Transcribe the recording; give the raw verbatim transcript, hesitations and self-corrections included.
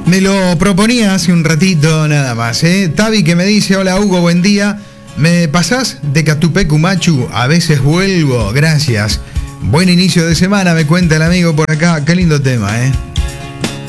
Me lo proponía hace un ratito nada más, ¿eh? Tavi que me dice, hola Hugo, buen día. ¿Me pasás de Catupecu Machu? A veces vuelvo, gracias. Buen inicio de semana, me cuenta el amigo por acá. Qué lindo tema, ¿eh?